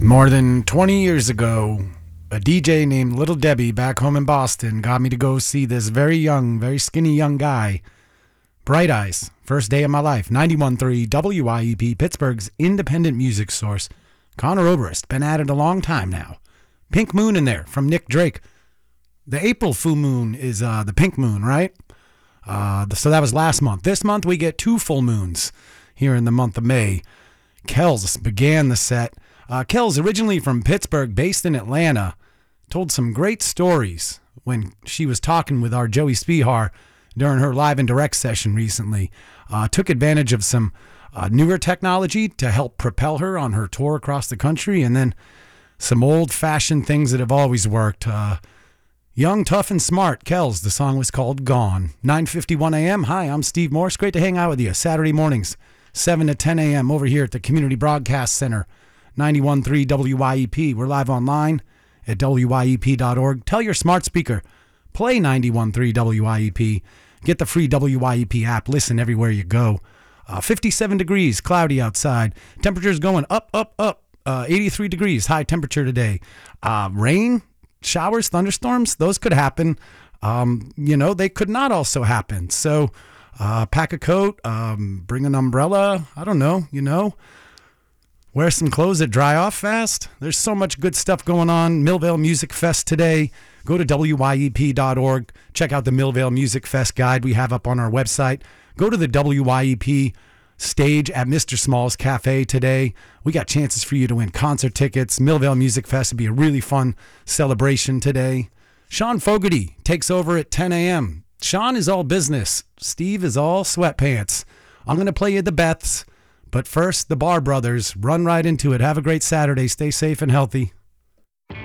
More than 20 years ago, a DJ named Little Debbie back home in Boston got me to go see this very young, very skinny young guy. Bright Eyes, first day of my life. 91.3 WYEP, Pittsburgh's independent music source. Conor Oberst, been at it a long time now. Pink Moon in there from Nick Drake. The April full moon is the pink moon, right? So that was last month. This month we get two full moons here in the month of May. Kells began the set. Kells, originally from Pittsburgh, based in Atlanta, told some great stories when she was talking with our Joey Spihar during her live and direct session recently. Took advantage of some newer technology to help propel her on her tour across the country, and then some old-fashioned things that have always worked. Young, tough, and smart. Kells, the song was called Gone. 9:51 a.m. Hi, I'm Steve Morse. Great to hang out with you. Saturday mornings, 7 to 10 a.m. over here at the Community Broadcast Center, 91.3 WYEP. We're live online at WYEP.org. Tell your smart speaker, play 91.3 WYEP. Get the free WYEP app. Listen everywhere you go. 57 degrees, cloudy outside. Temperature's going up, up, up. 83 degrees, high temperature today. Rain, showers, thunderstorms, those could happen. They could not also happen. So pack a coat, bring an umbrella. I don't know, wear some clothes that dry off fast. There's so much good stuff going on. Millvale Music Fest today. Go to WYEP.org. Check out the Millvale Music Fest guide we have up on our website. Go to the WYEP stage at Mr. Small's Cafe today. We got chances for you to win concert tickets. Millvale Music Fest will be a really fun celebration today. Sean Fogarty takes over at 10 a.m. Sean is all business. Steve is all sweatpants. I'm going to play you the Beths. But first, the Bar Brothers. Run right into it. Have a great Saturday. Stay safe and healthy.